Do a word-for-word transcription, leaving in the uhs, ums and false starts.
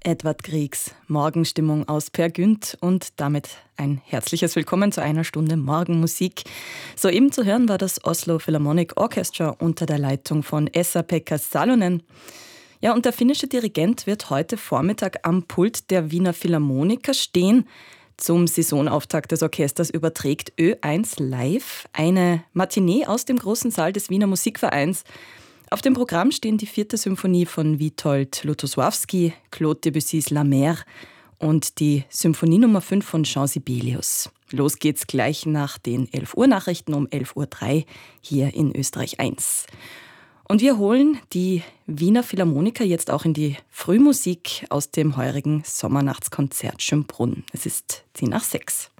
Edvard Griegs Morgenstimmung aus Peer Gynt und damit ein herzliches Willkommen zu einer Stunde Morgenmusik. Soeben zu hören war das Oslo Philharmonic Orchestra unter der Leitung von Esa-Pekka Salonen. Ja, und der finnische Dirigent wird heute Vormittag am Pult der Wiener Philharmoniker stehen. Zum Saisonauftakt des Orchesters überträgt Ö eins Live eine Matinee aus dem großen Saal des Wiener Musikvereins. Auf dem Programm stehen die vierte Symphonie von Witold Lutosławski, Claude Debussys La Mer und die Symphonie Nummer fünf von Jean Sibelius. Los geht's gleich nach den elf Uhr Nachrichten um elf Uhr drei hier in Österreich eins. Und wir holen die Wiener Philharmoniker jetzt auch in die Frühmusik aus dem heurigen Sommernachtskonzert Schönbrunn. Es ist zehn nach sechs.